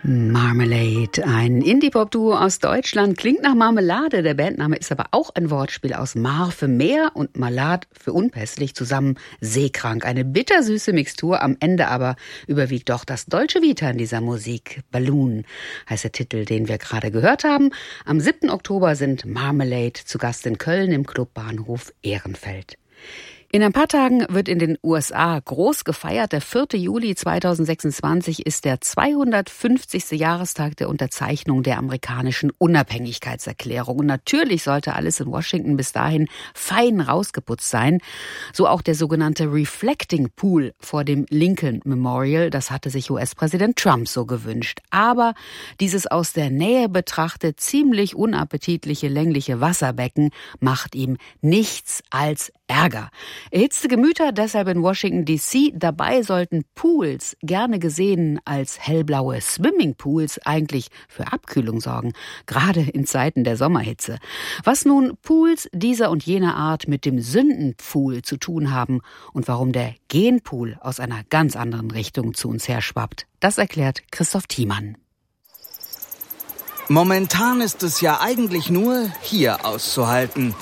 Marmalade, ein Indie-Pop-Duo aus Deutschland, klingt nach Marmelade. Der Bandname ist aber auch ein Wortspiel aus Mar für Meer und Malad für unpässlich, zusammen seekrank. Eine bittersüße Mixtur, am Ende aber überwiegt doch das Dolce Vita in dieser Musik. Balloon heißt der Titel, den wir gerade gehört haben. Am 7. Oktober sind Marmalade zu Gast in Köln im Clubbahnhof Ehrenfeld. In ein paar Tagen wird in den USA groß gefeiert. Der 4. Juli 2026 ist der 250. Jahrestag der Unterzeichnung der amerikanischen Unabhängigkeitserklärung. Und natürlich sollte alles in Washington bis dahin fein rausgeputzt sein. So auch der sogenannte Reflecting Pool vor dem Lincoln Memorial. Das hatte sich US-Präsident Trump so gewünscht. Aber dieses aus der Nähe betrachtet ziemlich unappetitliche längliche Wasserbecken macht ihm nichts als Ärger. Erhitzte Gemüter deshalb in Washington D.C. Dabei sollten Pools, gerne gesehen als hellblaue Swimmingpools, eigentlich für Abkühlung sorgen, gerade in Zeiten der Sommerhitze. Was nun Pools dieser und jener Art mit dem Sündenpool zu tun haben und warum der Genpool aus einer ganz anderen Richtung zu uns herschwappt, das erklärt Christoph Thiemann. Momentan ist es ja eigentlich nur hier auszuhalten.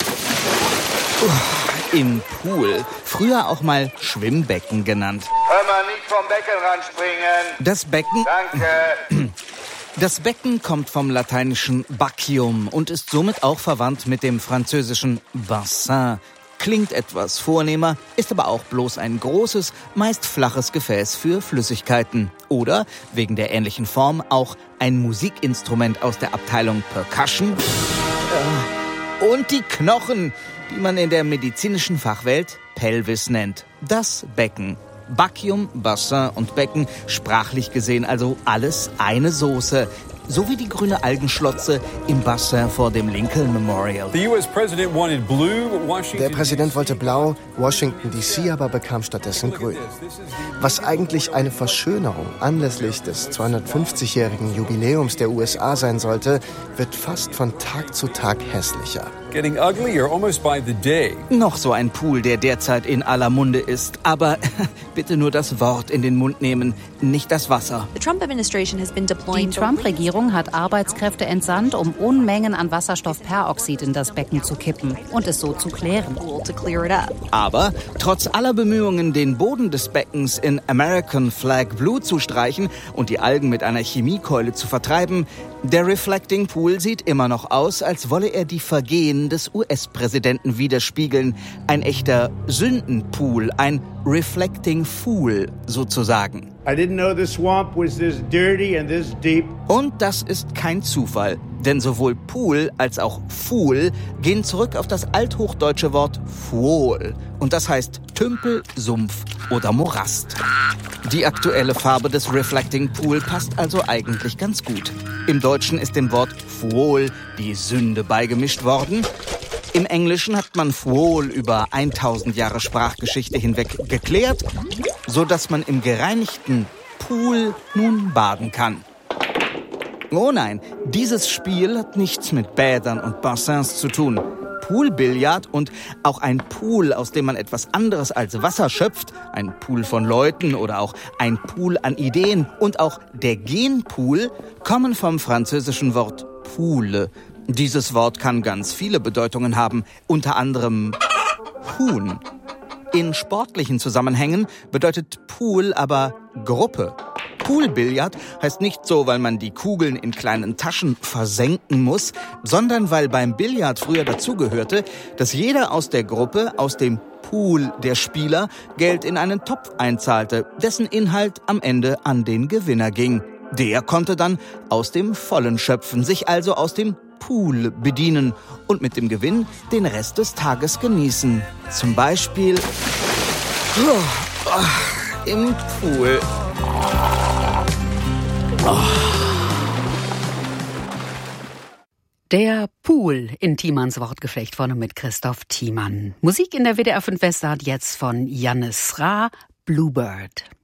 Im Pool, früher auch mal Schwimmbecken genannt. Hör mal, nicht vom Becken ranspringen. Das Becken... Danke. Das Becken kommt vom lateinischen Bacchium und ist somit auch verwandt mit dem französischen Bassin. Klingt etwas vornehmer, ist aber auch bloß ein großes, meist flaches Gefäß für Flüssigkeiten. Oder, wegen der ähnlichen Form, auch ein Musikinstrument aus der Abteilung Percussion. Und die Knochen, die man in der medizinischen Fachwelt Pelvis nennt. Das Becken. Bacchium, Bassin und Becken, sprachlich gesehen also alles eine Soße. So wie die grüne Algenschlotze im Bassin vor dem Lincoln Memorial. Der Präsident wollte blau, Washington D.C. aber bekam stattdessen grün. Was eigentlich eine Verschönerung anlässlich des 250-jährigen Jubiläums der USA sein sollte, wird fast von Tag zu Tag hässlicher. Noch so ein Pool, der derzeit in aller Munde ist. Aber bitte nur das Wort in den Mund nehmen, nicht das Wasser. Die Trump-Regierung hat Arbeitskräfte entsandt, um Unmengen an Wasserstoffperoxid in das Becken zu kippen und es so zu klären. Aber trotz aller Bemühungen, den Boden des Beckens in American Flag Blue zu streichen und die Algen mit einer Chemiekeule zu vertreiben, der Reflecting Pool sieht immer noch aus, als wolle er die Vergehen des US-Präsidenten widerspiegeln. Ein echter Sündenpool, ein Reflecting Fool sozusagen. I didn't know the swamp was this dirty and this deep. Und das ist kein Zufall, denn sowohl Pool als auch Fool gehen zurück auf das althochdeutsche Wort Fuol. Und das heißt Tümpel, Sumpf oder Morast. Die aktuelle Farbe des Reflecting Pool passt also eigentlich ganz gut. Im Deutschen ist dem Wort Fuol die Sünde beigemischt worden. Im Englischen hat man Fuol über 1000 Jahre Sprachgeschichte hinweg geklärt, sodass man im gereinigten Pool nun baden kann. Oh nein, dieses Spiel hat nichts mit Bädern und Bassins zu tun. Poolbillard und auch ein Pool, aus dem man etwas anderes als Wasser schöpft, ein Pool von Leuten oder auch ein Pool an Ideen und auch der Genpool, kommen vom französischen Wort Poule. Dieses Wort kann ganz viele Bedeutungen haben, unter anderem Huhn. In sportlichen Zusammenhängen bedeutet Pool aber Gruppe. Poolbillard heißt nicht so, weil man die Kugeln in kleinen Taschen versenken muss, sondern weil beim Billard früher dazugehörte, dass jeder aus der Gruppe, aus dem Pool der Spieler, Geld in einen Topf einzahlte, dessen Inhalt am Ende an den Gewinner ging. Der konnte dann aus dem Vollen schöpfen, sich also aus dem Pool bedienen und mit dem Gewinn den Rest des Tages genießen. Zum Beispiel im Pool. Der Pool in Thiemanns Wortgeflecht vorne mit Christoph Thiemann. Musik in der WDR 5 Westart jetzt von Jannis Ra, Bluebird.